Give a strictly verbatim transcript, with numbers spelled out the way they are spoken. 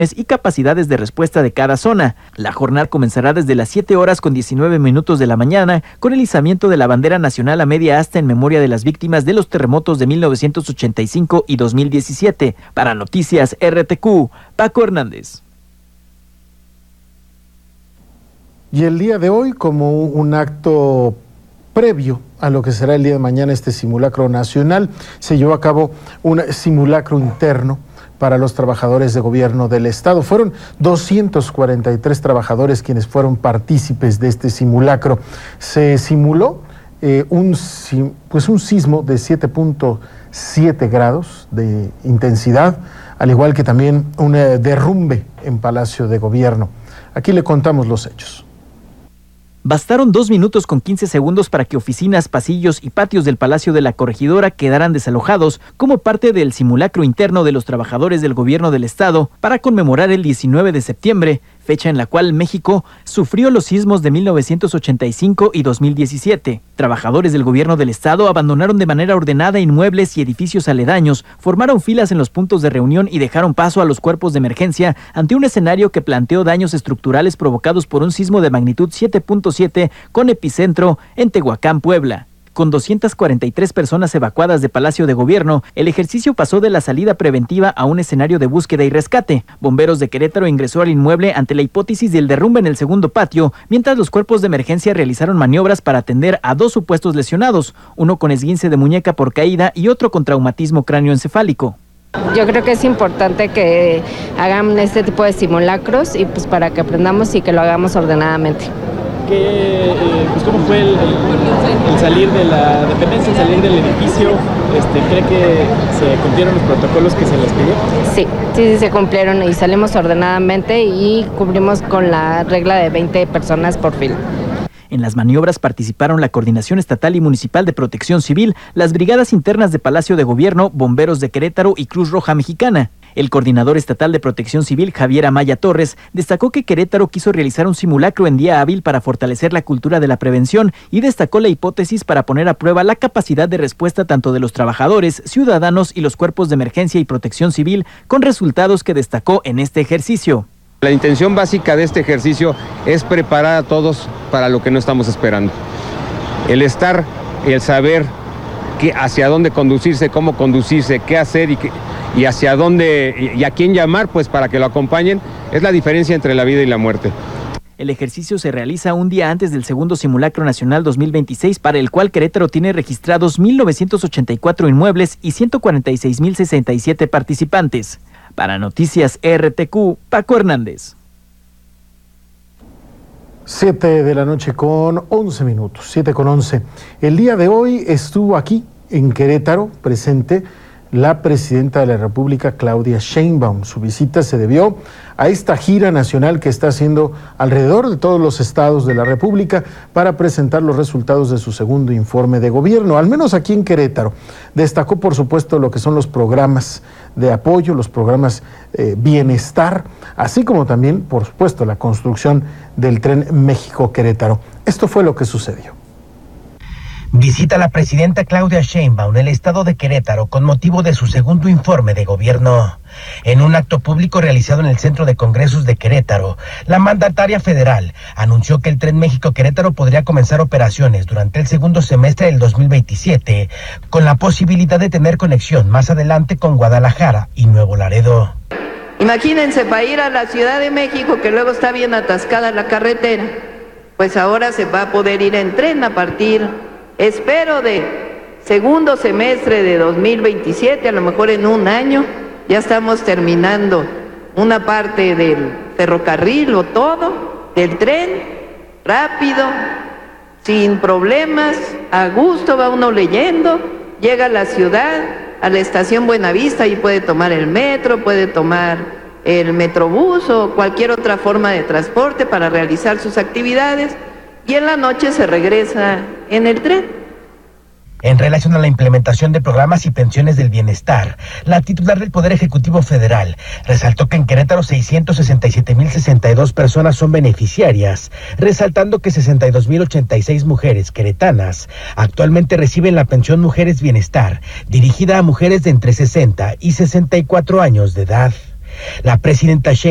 y capacidades de respuesta de cada zona. La jornada comenzará desde las siete horas con diecinueve minutos de la mañana con el izamiento de la bandera nacional a media asta en memoria de las víctimas de los terremotos de mil novecientos ochenta y cinco y dos mil diecisiete. Para Noticias R T Q, Paco Hernández. Y el día de hoy, como un acto previo a lo que será el día de mañana este simulacro nacional, se llevó a cabo un simulacro interno para los trabajadores de gobierno del estado. Fueron doscientos cuarenta y tres trabajadores quienes fueron partícipes de este simulacro. Se simuló eh, un, pues un sismo de siete punto siete grados de intensidad, al igual que también un eh, derrumbe en Palacio de Gobierno. Aquí le contamos los hechos. Bastaron dos minutos con quince segundos para que oficinas, pasillos y patios del Palacio de la Corregidora quedaran desalojados como parte del simulacro interno de los trabajadores del gobierno del estado para conmemorar el diecinueve de septiembre, fecha en la cual México sufrió los sismos de mil novecientos ochenta y cinco y dos mil diecisiete. Trabajadores del gobierno del estado abandonaron de manera ordenada inmuebles y edificios aledaños, formaron filas en los puntos de reunión y dejaron paso a los cuerpos de emergencia ante un escenario que planteó daños estructurales provocados por un sismo de magnitud siete punto siete con epicentro en Tehuacán, Puebla. Con doscientas cuarenta y tres personas evacuadas de Palacio de Gobierno, el ejercicio pasó de la salida preventiva a un escenario de búsqueda y rescate. Bomberos de Querétaro ingresó al inmueble ante la hipótesis del derrumbe en el segundo patio, mientras los cuerpos de emergencia realizaron maniobras para atender a dos supuestos lesionados, uno con esguince de muñeca por caída y otro con traumatismo cráneoencefálico. Yo creo que es importante que hagan este tipo de simulacros y pues para que aprendamos y que lo hagamos ordenadamente. Que, eh, pues, ¿cómo fue el, el, el salir de la dependencia, el salir del edificio? Este, ¿Cree que se cumplieron los protocolos que se les pidió? Sí, sí, sí se cumplieron y salimos ordenadamente y cumplimos con la regla de veinte personas por fila. En las maniobras participaron la Coordinación Estatal y Municipal de Protección Civil, las Brigadas Internas de Palacio de Gobierno, Bomberos de Querétaro y Cruz Roja Mexicana. El coordinador estatal de Protección Civil, Javier Amaya Torres, destacó que Querétaro quiso realizar un simulacro en día hábil para fortalecer la cultura de la prevención y destacó la hipótesis para poner a prueba la capacidad de respuesta tanto de los trabajadores, ciudadanos y los cuerpos de emergencia y protección civil, con resultados que destacó en este ejercicio. La intención básica de este ejercicio es preparar a todos para lo que no estamos esperando. El estar, el saber que hacia dónde conducirse, cómo conducirse, qué hacer y, qué, y hacia dónde y a quién llamar, pues para que lo acompañen, es la diferencia entre la vida y la muerte. El ejercicio se realiza un día antes del segundo Simulacro Nacional dos mil veintiséis, para el cual Querétaro tiene registrados mil novecientos ochenta y cuatro inmuebles y ciento cuarenta y seis mil sesenta y siete participantes. Para Noticias R T Q, Paco Hernández. Siete de la noche con once minutos, siete con once. El día de hoy estuvo aquí en Querétaro presente la presidenta de la República, Claudia Sheinbaum. Su visita se debió a esta gira nacional que está haciendo alrededor de todos los estados de la República para presentar los resultados de su segundo informe de gobierno, al menos aquí en Querétaro. Destacó, por supuesto, lo que son los programas de apoyo, los programas eh, bienestar, así como también, por supuesto, la construcción del tren México-Querétaro. Esto fue lo que sucedió. Visita la presidenta Claudia Sheinbaum el estado de Querétaro con motivo de su segundo informe de gobierno. En un acto público realizado en el Centro de Congresos de Querétaro, la mandataria federal anunció que el Tren México-Querétaro podría comenzar operaciones durante el segundo semestre del dos mil veintisiete, con la posibilidad de tener conexión más adelante con Guadalajara y Nuevo Laredo. Imagínense, para ir a la Ciudad de México, que luego está bien atascada la carretera, pues ahora se va a poder ir en tren a partir, espero, de segundo semestre de dos mil veintisiete, a lo mejor en un año, ya estamos terminando una parte del ferrocarril o todo, del tren, rápido, sin problemas, a gusto, va uno leyendo, llega a la ciudad, a la estación Buenavista y puede tomar el metro, puede tomar el metrobús o cualquier otra forma de transporte para realizar sus actividades, y en la noche se regresa en el tren. En relación a la implementación de programas y pensiones del bienestar, la titular del Poder Ejecutivo Federal resaltó que en Querétaro seiscientos sesenta y siete mil sesenta y dos personas son beneficiarias, resaltando que sesenta y dos mil ochenta y seis mujeres queretanas actualmente reciben la pensión Mujeres Bienestar, dirigida a mujeres de entre sesenta y sesenta y cuatro años de edad. La presidenta Sheinbaum